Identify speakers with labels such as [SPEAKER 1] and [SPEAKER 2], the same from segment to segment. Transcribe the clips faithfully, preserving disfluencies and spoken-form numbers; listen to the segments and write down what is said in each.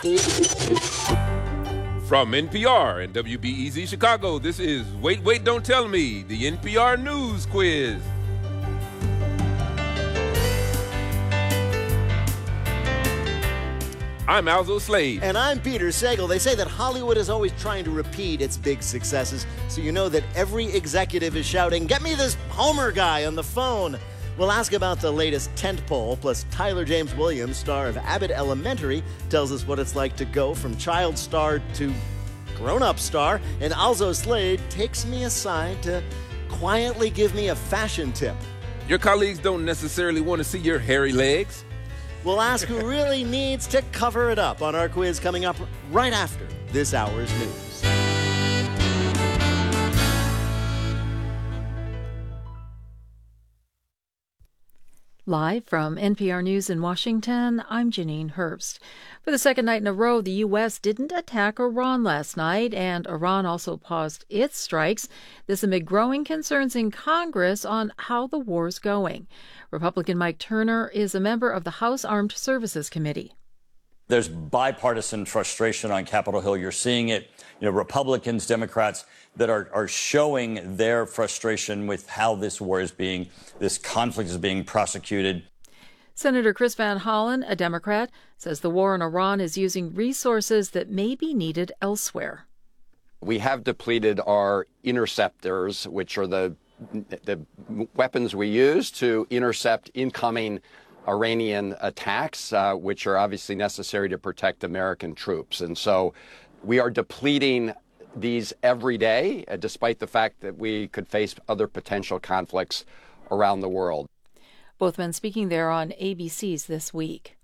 [SPEAKER 1] From N P R and W B E Z Chicago, this is Wait, Wait, Don't Tell Me, the N P R News Quiz. I'm Alzo Slade.
[SPEAKER 2] And I'm Peter Sagal. They say that Hollywood is always trying to repeat its big successes, so you know that every executive is shouting, "Get me this Homer guy on the phone." We'll ask about the latest tentpole, plus Tyler James Williams, star of Abbott Elementary, tells us what it's like to go from child star to grown-up star, and Alzo Slade takes me aside to quietly give me a fashion tip.
[SPEAKER 1] Your colleagues don't necessarily want to see your hairy legs.
[SPEAKER 2] We'll ask who really needs to cover it up on our quiz coming up right after this hour's news.
[SPEAKER 3] Live from N P R News in Washington, I'm Janine Herbst. For the second night in a row, the U S didn't attack Iran last night, and Iran also paused its strikes. This amid growing concerns in Congress on how the war's going. Republican Mike Turner is a member of the House Armed Services Committee.
[SPEAKER 4] There's bipartisan frustration on Capitol Hill. You're seeing it, you know, Republicans, Democrats that are, are showing their frustration with how this war is being, this conflict is being prosecuted.
[SPEAKER 3] Senator Chris Van Hollen, a Democrat, says the war in Iran is using resources that may be needed elsewhere.
[SPEAKER 5] We have depleted our interceptors, which are the the weapons we use to intercept incoming Iranian attacks, uh, which are obviously necessary to protect American troops. And so we are depleting these every day, uh, despite the fact that we could face other potential conflicts around the world.
[SPEAKER 3] Both men speaking there on A B C's This Week.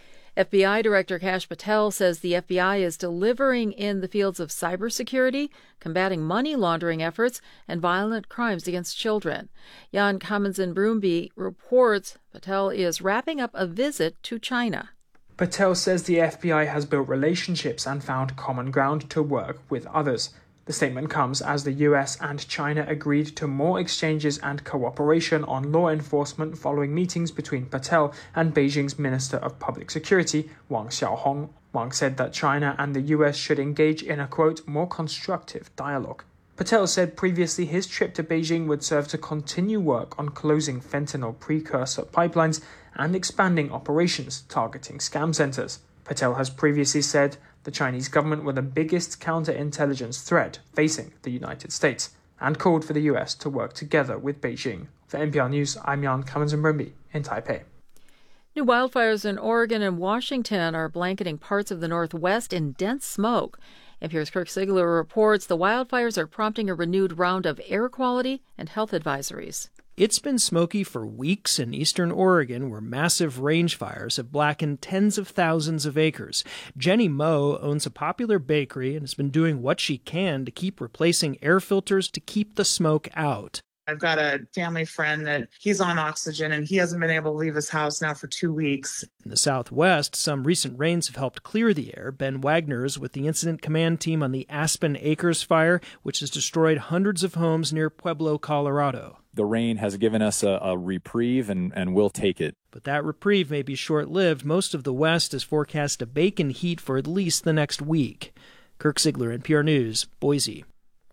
[SPEAKER 3] F B I Director Kash Patel says the F B I is delivering in the fields of cybersecurity, combating money laundering efforts, and violent crimes against children. Jan Kamenzin-Broomby reports Patel is wrapping up a visit to China.
[SPEAKER 6] Patel says the F B I has built relationships and found common ground to work with others. The statement comes as the U S and China agreed to more exchanges and cooperation on law enforcement following meetings between Patel and Beijing's Minister of Public Security, Wang Xiaohong. Wang said that China and the U S should engage in a, quote, more constructive dialogue. Patel said previously his trip to Beijing would serve to continue work on closing fentanyl precursor pipelines and expanding operations targeting scam centers. Patel has previously said the Chinese government were the biggest counterintelligence threat facing the United States and called for the U S to work together with Beijing. For N P R News, I'm Jan Kamenzin-Broomby in Taipei.
[SPEAKER 3] New wildfires in Oregon and Washington are blanketing parts of the Northwest in dense smoke. N P R's Kirk Sigler reports the wildfires are prompting a renewed round of air quality and health advisories.
[SPEAKER 7] It's been smoky for weeks in eastern Oregon, where massive range fires have blackened tens of thousands of acres. Jenny Moe owns a popular bakery and has been doing what she can to keep replacing air filters to keep the smoke out.
[SPEAKER 8] I've got a family friend that he's on oxygen and he hasn't been able to leave his house now for two weeks.
[SPEAKER 7] In the Southwest, some recent rains have helped clear the air. Ben Wagner is with the incident command team on the Aspen Acres fire, which has destroyed hundreds of homes near Pueblo, Colorado.
[SPEAKER 9] The rain has given us a, a reprieve, and, and we'll take it.
[SPEAKER 7] But that reprieve may be short-lived. Most of the West is forecast to bake in heat for at least the next week. Kirk Sigler, N P R News, Boise.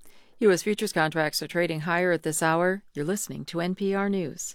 [SPEAKER 3] U S futures contracts are trading higher at this hour. You're listening to N P R News.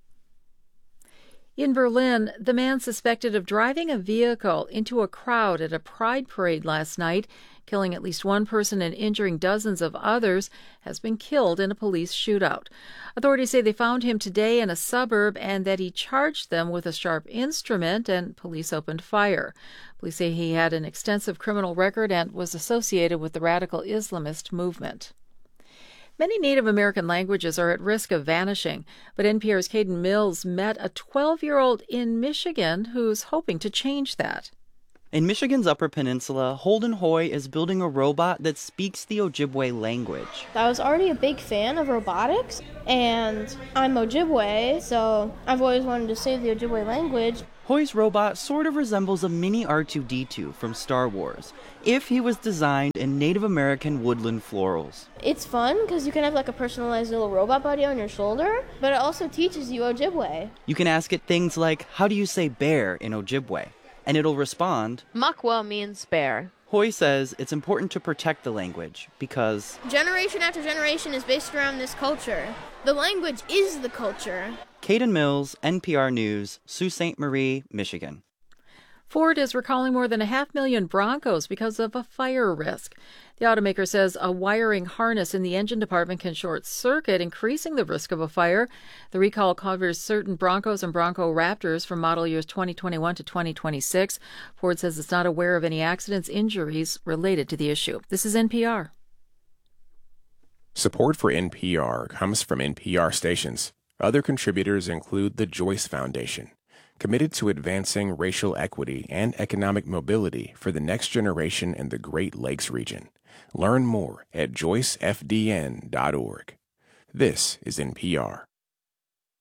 [SPEAKER 3] In Berlin, the man suspected of driving a vehicle into a crowd at a pride parade last night, killing at least one person and injuring dozens of others, has been killed in a police shootout. Authorities say they found him today in a suburb and that he charged them with a sharp instrument, and police opened fire. Police say he had an extensive criminal record and was associated with the radical Islamist movement. Many Native American languages are at risk of vanishing, but N P R's Caden Mills met a twelve-year-old in Michigan who's hoping to change that.
[SPEAKER 10] In Michigan's Upper Peninsula, Holden Hoy is building a robot that speaks the Ojibwe language.
[SPEAKER 11] I was already a big fan of robotics, and I'm Ojibwe, so I've always wanted to say the Ojibwe language.
[SPEAKER 10] Hoy's robot sort of resembles a mini R two D two from Star Wars, if he was designed in Native American woodland florals.
[SPEAKER 11] It's fun because you can have like a personalized little robot buddy on your shoulder, but it also teaches you Ojibwe.
[SPEAKER 10] You can ask it things like, how do you say bear in Ojibwe? and it'll respond.
[SPEAKER 12] Makwa means bear.
[SPEAKER 10] Hoy says it's important to protect the language because
[SPEAKER 11] generation after generation is based around this culture. The language is the culture.
[SPEAKER 10] Caden Mills, N P R News, Sault Ste. Marie, Michigan.
[SPEAKER 3] Ford is recalling more than a half million Broncos because of a fire risk. The automaker says a wiring harness in the engine department can short circuit, increasing the risk of a fire. The recall covers certain Broncos and Bronco Raptors from model years twenty twenty-one to twenty twenty-six. Ford says it's not aware of any accidents, injuries related to the issue. This is N P R.
[SPEAKER 13] Support for N P R comes from N P R stations. Other contributors include the Joyce Foundation, committed to advancing racial equity and economic mobility for the next generation in the Great Lakes region. Learn more at joyce f d n dot org. This is N P R.